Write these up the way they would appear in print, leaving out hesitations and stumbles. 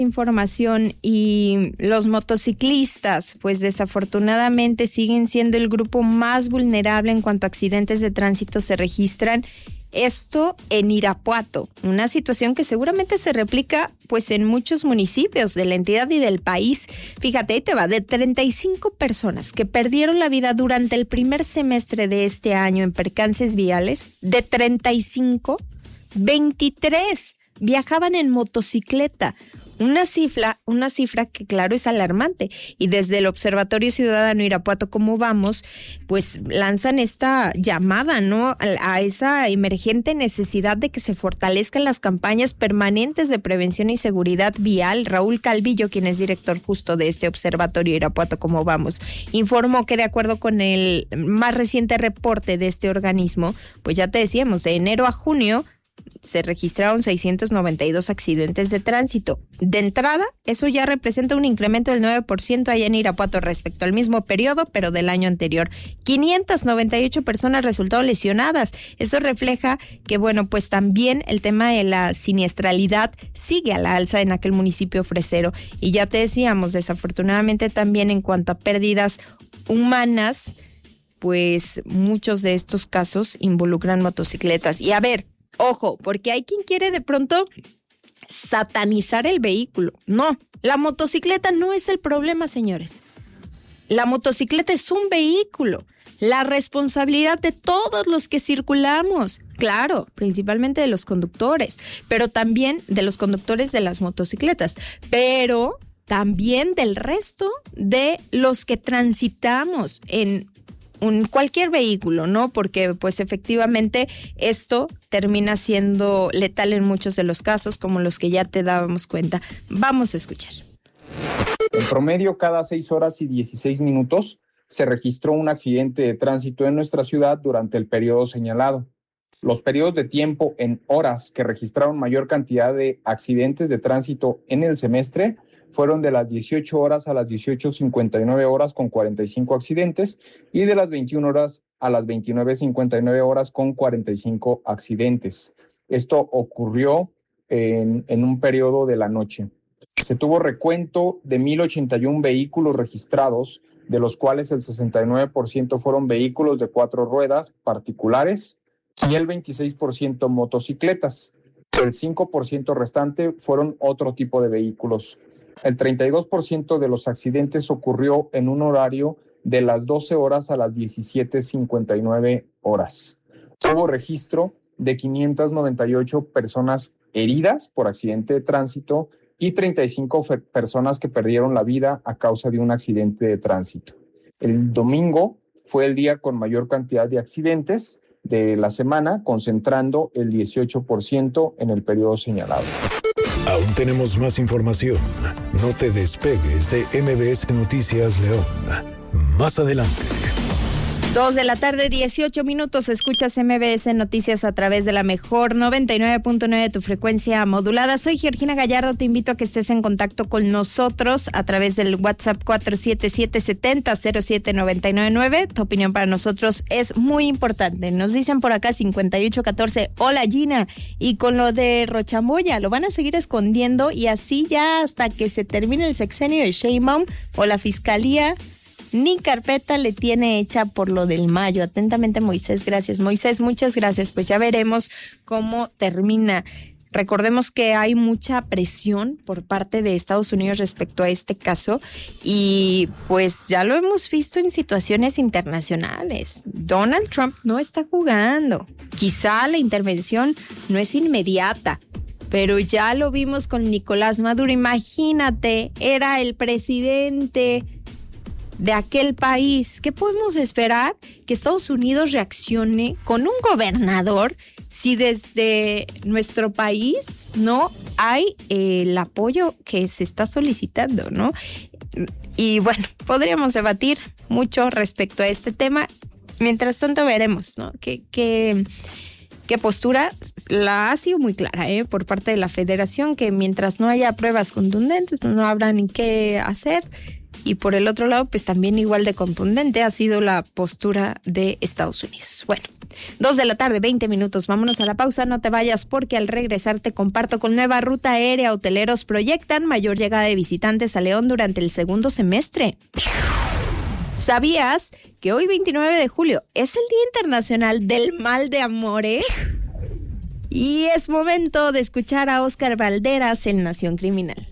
Información y los motociclistas, pues desafortunadamente siguen siendo el grupo más vulnerable en cuanto a accidentes de tránsito se registran. Esto en Irapuato, una situación que seguramente se replica pues en muchos municipios de la entidad y del país. Fíjate, ahí te va, de 35 personas que perdieron la vida durante el primer semestre de este año en percances viales, de 35, 23 viajaban en motocicleta. Una cifra que claro es alarmante, y desde el Observatorio Ciudadano Irapuato ¿Cómo vamos? Pues lanzan esta llamada, ¿no? A esa emergente necesidad de que se fortalezcan las campañas permanentes de prevención y seguridad vial. Raúl Calvillo, quien es director justo de este Observatorio Irapuato ¿Cómo vamos?, informó que de acuerdo con el más reciente reporte de este organismo, pues ya te decíamos, de enero a junio se registraron 692 accidentes de tránsito. De entrada, eso ya representa un incremento del 9% allá en Irapuato respecto al mismo periodo, pero del año anterior. 598 personas resultaron lesionadas. Esto refleja que, bueno, pues también el tema de la siniestralidad sigue a la alza en aquel municipio fresero. Y ya te decíamos, desafortunadamente también en cuanto a pérdidas humanas, pues muchos de estos casos involucran motocicletas. Y a ver, ojo, porque hay quien quiere de pronto satanizar el vehículo. No, la motocicleta no es el problema, señores. La motocicleta es un vehículo. La responsabilidad de todos los que circulamos, claro, principalmente de los conductores, pero también de los conductores de las motocicletas, pero también del resto de los que transitamos en cualquier vehículo, ¿no? Porque pues efectivamente esto termina siendo letal en muchos de los casos, como los que ya te dábamos cuenta. Vamos a escuchar. En promedio, cada 6 horas y 16 minutos se registró un accidente de tránsito en nuestra ciudad durante el periodo señalado. Los periodos de tiempo en horas que registraron mayor cantidad de accidentes de tránsito en el semestre fueron de las 18 horas a las 18:59 horas con 45 accidentes y de las 21 horas a las 29:59 horas con 45 accidentes. Esto ocurrió en un periodo de la noche. Se tuvo recuento de 1,081 vehículos registrados, de los cuales el 69% fueron vehículos de 4 ruedas particulares y el 26% motocicletas. El 5% restante fueron otro tipo de vehículos. El 32% de los accidentes ocurrió en un horario de las 12 horas a las 17:59 horas. Hubo registro de 598 personas heridas por accidente de tránsito y 35 personas que perdieron la vida a causa de un accidente de tránsito. El domingo fue el día con mayor cantidad de accidentes de la semana, concentrando el 18% en el periodo señalado. Aún tenemos más información. No te despegues de MBS Noticias León. Más adelante. 2:18 p.m. Escuchas MBS Noticias a través de la mejor 99.9 de tu frecuencia modulada. Soy Georgina Gallardo. Te invito a que estés en contacto con nosotros a través del WhatsApp 477-70-07999. Tu opinión para nosotros es muy importante. Nos dicen por acá 5814. Hola, Gina. Y con lo de Rochamoya, lo van a seguir escondiendo y así ya hasta que se termine el sexenio de Sheinbaum o la fiscalía ni carpeta le tiene hecha por lo del mayo. Atentamente, Moisés. Gracias, Moisés. Muchas gracias. Pues ya veremos cómo termina. Recordemos que hay mucha presión por parte de Estados Unidos respecto a este caso y pues ya lo hemos visto en situaciones internacionales. Donald Trump no está jugando. Quizá la intervención no es inmediata, pero ya lo vimos con Nicolás Maduro. Imagínate, era el presidente de aquel país. ¿Qué podemos esperar? Que Estados Unidos reaccione con un gobernador si desde nuestro país no hay el apoyo que se está solicitando, ¿no? Y bueno, podríamos debatir mucho respecto a este tema. Mientras tanto veremos, ¿no? ¿Qué postura? La ha sido muy clara, por parte de la Federación, que mientras no haya pruebas contundentes, pues no habrá ni qué hacer. Y por el otro lado, pues también igual de contundente ha sido la postura de Estados Unidos. Bueno, 2:20 p.m. Vámonos a la pausa, no te vayas porque al regresar te comparto con nueva ruta aérea. Hoteleros proyectan mayor llegada de visitantes a León durante el segundo semestre. ¿Sabías que hoy 29 de julio es el Día Internacional del Mal de Amores? Y es momento de escuchar a Óscar Valderas en Nación Criminal.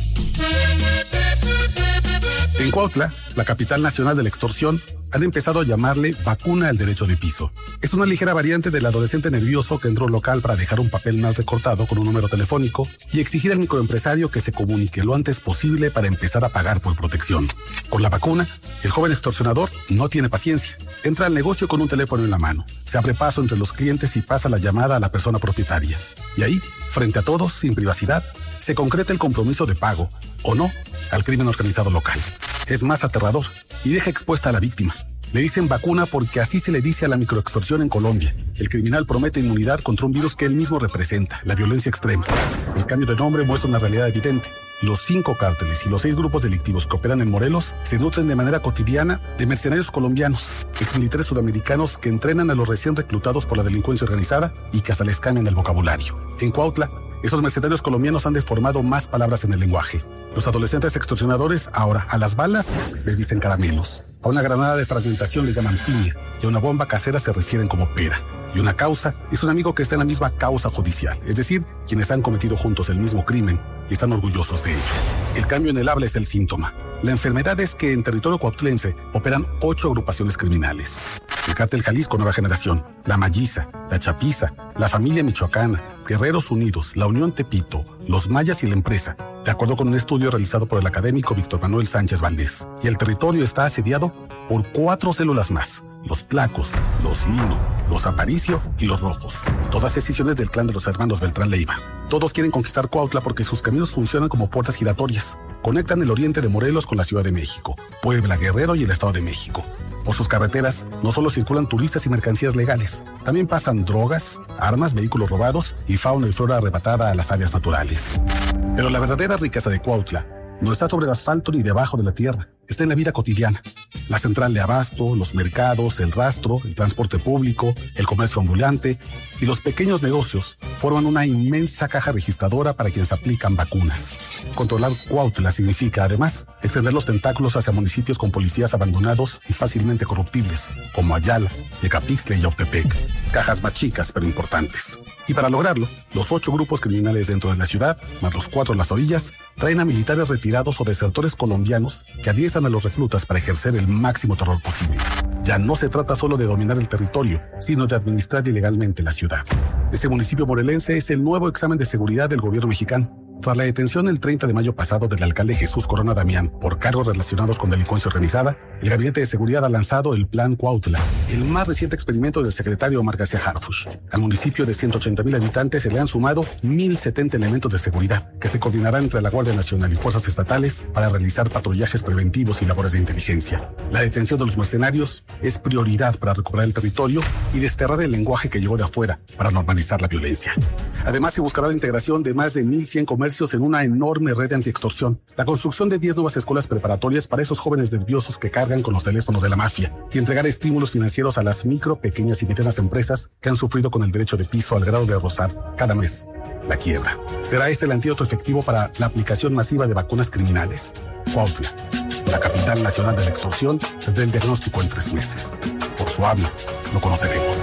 En Cuautla, la capital nacional de la extorsión, han empezado a llamarle vacuna al derecho de piso. Es una ligera variante del adolescente nervioso que entró a un local para dejar un papel mal recortado con un número telefónico y exigir al microempresario que se comunique lo antes posible para empezar a pagar por protección. Con la vacuna, el joven extorsionador no tiene paciencia. Entra al negocio con un teléfono en la mano, se abre paso entre los clientes y pasa la llamada a la persona propietaria. Y ahí, frente a todos, sin privacidad, se concreta el compromiso de pago, o no, al crimen organizado local. Es más aterrador y deja expuesta a la víctima. Le dicen vacuna porque así se le dice a la microextorsión en Colombia. El criminal promete inmunidad contra un virus que él mismo representa, la violencia extrema. El cambio de nombre muestra una realidad evidente. Los 5 cárteles y los 6 grupos delictivos que operan en Morelos se nutren de manera cotidiana de mercenarios colombianos, exmilitares sudamericanos que entrenan a los recién reclutados por la delincuencia organizada y que hasta les cambian el vocabulario. En Cuautla, esos mercenarios colombianos han deformado más palabras en el lenguaje. Los adolescentes extorsionadores ahora a las balas les dicen caramelos, a una granada de fragmentación les llaman piña y a una bomba casera se refieren como pera. Y una causa es un amigo que está en la misma causa judicial, es decir, quienes han cometido juntos el mismo crimen y están orgullosos de ello. El cambio en el habla es el síntoma. La enfermedad es que en territorio cuautlense operan 8 agrupaciones criminales. El Cártel Jalisco Nueva Generación, La Malliza, La Chapiza, La Familia Michoacana, Guerreros Unidos, La Unión Tepito, Los Mayas y La Empresa, de acuerdo con un estudio realizado por el académico Víctor Manuel Sánchez Valdés. Y el territorio está asediado por 4 células más: los Tlacos, los Lino, los Aparicio y los Rojos, todas escisiones del clan de los hermanos Beltrán Leiva. Todos quieren conquistar Cuautla porque sus caminos funcionan como puertas giratorias. Conectan el oriente de Morelos con la Ciudad de México, Puebla, Guerrero y el Estado de México. Por sus carreteras no solo circulan turistas y mercancías legales, también pasan drogas, armas, vehículos robados y fauna y flora arrebatada a las áreas naturales. Pero la verdadera riqueza de Cuautla no está sobre el asfalto ni debajo de la tierra, está en la vida cotidiana. La central de abasto, los mercados, el rastro, el transporte público, el comercio ambulante y los pequeños negocios forman una inmensa caja registradora para quienes aplican vacunas. Controlar Cuautla significa, además, extender los tentáculos hacia municipios con policías abandonados y fácilmente corruptibles, como Ayala, Yecapixtle y Yautepec. Cajas más chicas, pero importantes. Y para lograrlo, los 8 grupos criminales dentro de la ciudad, más los 4 en las orillas, traen a militares retirados o desertores colombianos que adiestran a los reclutas para ejercer el máximo terror posible. Ya no se trata solo de dominar el territorio, sino de administrar ilegalmente la ciudad. Este municipio morelense es el nuevo examen de seguridad del gobierno mexicano. Tras la detención el 30 de mayo pasado del alcalde Jesús Corona Damián por cargos relacionados con delincuencia organizada, el Gabinete de Seguridad ha lanzado el Plan Cuautla, el más reciente experimento del secretario Omar García Harfuch. Al municipio de 180,000 habitantes se le han sumado 1,070 elementos de seguridad, que se coordinarán entre la Guardia Nacional y fuerzas estatales para realizar patrullajes preventivos y labores de inteligencia. La detención de los mercenarios es prioridad para recuperar el territorio y desterrar el lenguaje que llegó de afuera para normalizar la violencia. Además, se buscará la integración de más de 1,100 comercios en una enorme red de antiextorsión, la construcción de 10 nuevas escuelas preparatorias para esos jóvenes nerviosos que cargan con los teléfonos de la mafia y entregar estímulos financieros a las micro, pequeñas y medianas empresas que han sufrido con el derecho de piso al grado de rozar cada mes la quiebra. ¿Será este el antídoto efectivo para la aplicación masiva de vacunas criminales? Cuautla, la capital nacional de la extorsión, tendrá el diagnóstico en 3 meses. Por su habla, lo conoceremos.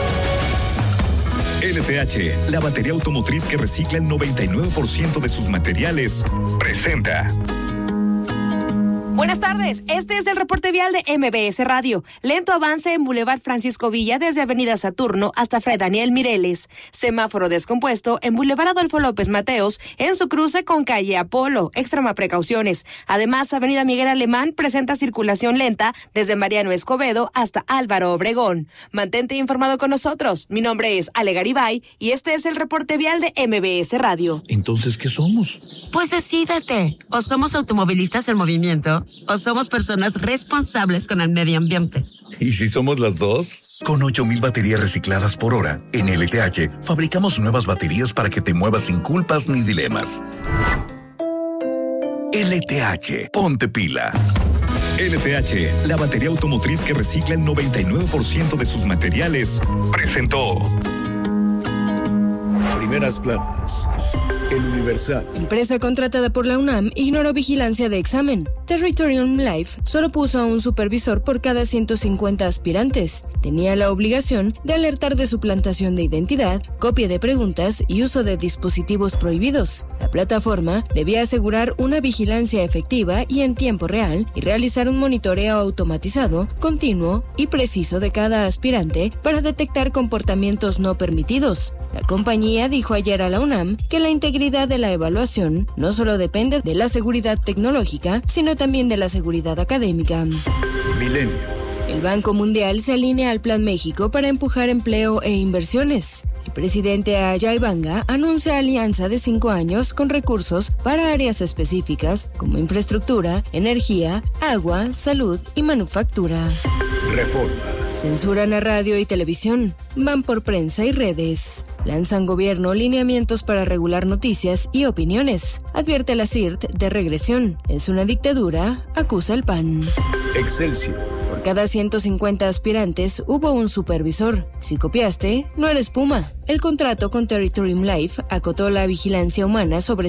LTH, la batería automotriz que recicla el 99% de sus materiales, presenta. Buenas tardes, este es el reporte vial de MBS Radio. Lento avance en Boulevard Francisco Villa desde Avenida Saturno hasta Fray Daniel Mireles. Semáforo descompuesto en Boulevard Adolfo López Mateos en su cruce con calle Apolo. Extrema precauciones. Además, Avenida Miguel Alemán presenta circulación lenta desde Mariano Escobedo hasta Álvaro Obregón. Mantente informado con nosotros. Mi nombre es Ale Garibay y este es el reporte vial de MBS Radio. Entonces, ¿qué somos? Pues decídete. O somos automovilistas en movimiento o somos personas responsables con el medio ambiente. ¿Y si somos las dos? Con 8,000 baterías recicladas por hora, en LTH fabricamos nuevas baterías para que te muevas sin culpas ni dilemas. LTH, ponte pila. LTH, la batería automotriz que recicla el 99% de sus materiales, presentó Primeras planas. El Universal. Empresa contratada por la UNAM ignoró vigilancia de examen. Territorium Life solo puso a un supervisor por cada 150 aspirantes. Tenía la obligación de alertar de suplantación de identidad, copia de preguntas y uso de dispositivos prohibidos. La plataforma debía asegurar una vigilancia efectiva y en tiempo real y realizar un monitoreo automatizado, continuo y preciso de cada aspirante para detectar comportamientos no permitidos. La compañía dijo ayer a la UNAM que la integridad de la evaluación no solo depende de la seguridad tecnológica, sino también de la seguridad académica. Milenio. El Banco Mundial se alinea al Plan México para empujar empleo e inversiones. El presidente Ajay Banga anuncia alianza de 5 años con recursos para áreas específicas como infraestructura, energía, agua, salud y manufactura. Reforma. Censuran a radio y televisión. Van por prensa y redes. Lanzan gobierno lineamientos para regular noticias y opiniones. Advierte la CIRT de regresión. Es una dictadura, acusa el PAN. Excelsior. Por cada 150 aspirantes hubo un supervisor. Si copiaste, no eres Puma. El contrato con Territorium Life acotó la vigilancia humana sobre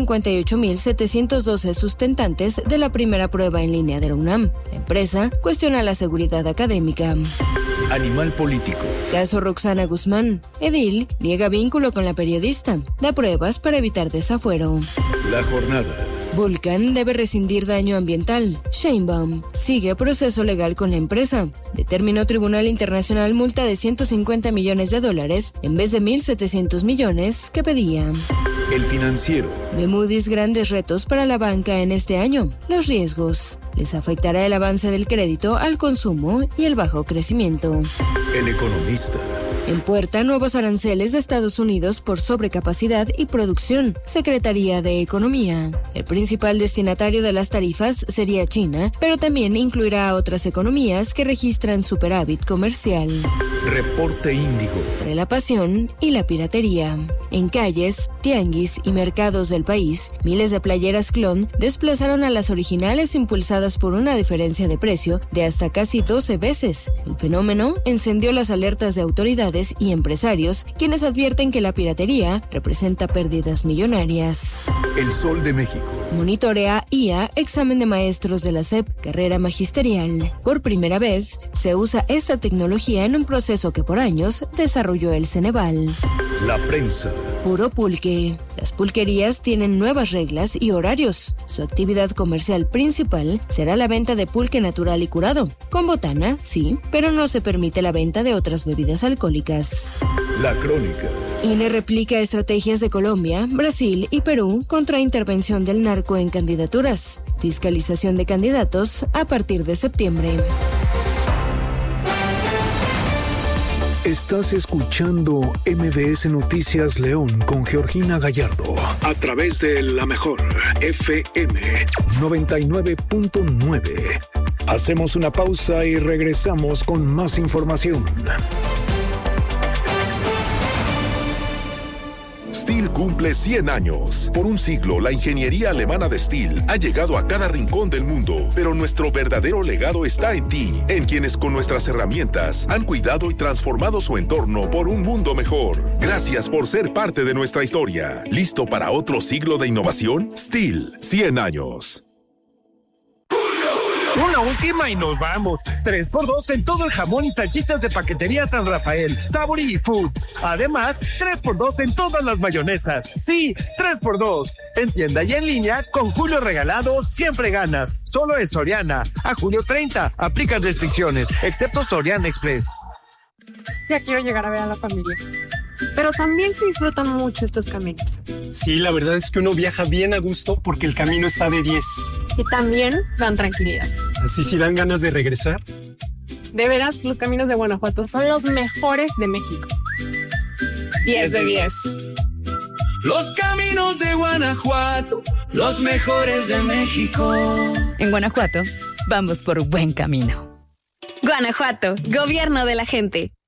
158.712 sustentantes de la primera prueba en línea de la UNAM. La empresa cuestiona la seguridad académica. Animal político. Caso Roxana Guzmán. Edil niega vínculo con la periodista. Da pruebas para evitar desafuero. La jornada. Vulcan debe rescindir daño ambiental. Sheinbaum sigue proceso legal con la empresa. Determinó Tribunal Internacional multa de $150 millones en vez de 1.700 millones que pedía. El Financiero. De Moody's grandes retos para la banca en este año. Los riesgos. Les afectará el avance del crédito al consumo y el bajo crecimiento. El Economista. En puerta, nuevos aranceles de Estados Unidos por sobrecapacidad y producción. Secretaría de Economía. El principal destinatario de las tarifas sería China, pero también incluirá a otras economías que registran superávit comercial. Reporte Índigo. Entre la pasión y la piratería. En calles, tianguis y mercados del país, miles de playeras clon desplazaron a las originales impulsadas por una diferencia de precio de hasta casi 12 veces. El fenómeno encendió las alertas de autoridades y empresarios, quienes advierten que la piratería representa pérdidas millonarias. El Sol de México. Monitorea IA examen de maestros de la SEP, carrera magisterial. Por primera vez, se usa esta tecnología en un proceso que por años desarrolló el Ceneval. La prensa. Puro pulque. Las pulquerías tienen nuevas reglas y horarios. Su actividad comercial principal será la venta de pulque natural y curado. Con botana, sí, pero no se permite la venta de otras bebidas alcohólicas. La crónica. INE replica estrategias de Colombia, Brasil y Perú contra intervención del narco en candidaturas. Fiscalización de candidatos a partir de septiembre. Estás escuchando MBS Noticias León con Georgina Gallardo a través de La Mejor FM 99.9. Hacemos una pausa y regresamos con más información. STIHL cumple 100 años. Por un siglo, la ingeniería alemana de STIHL ha llegado a cada rincón del mundo, pero nuestro verdadero legado está en ti, en quienes con nuestras herramientas han cuidado y transformado su entorno por un mundo mejor. Gracias por ser parte de nuestra historia. ¿Listo para otro siglo de innovación? STIHL, 100 años. Una última y nos vamos. 3x2 en todo el jamón y salchichas de Paquetería San Rafael, Sabori y Food. Además, 3x2 en todas las mayonesas. Sí, 3x2. En tienda y en línea, con Julio Regalado, siempre ganas. Solo es Soriana. A julio 30. Aplican restricciones, excepto Soriana Express. Ya quiero llegar a ver a la familia. Pero también se disfrutan mucho estos caminos. Sí, la verdad es que uno viaja bien a gusto porque el camino está de 10. Y también dan tranquilidad. Así sí dan ganas de regresar. De veras, los caminos de Guanajuato son los mejores de México. 10 de 10. Los caminos de Guanajuato, los mejores de México. En Guanajuato, vamos por buen camino. Guanajuato, gobierno de la gente.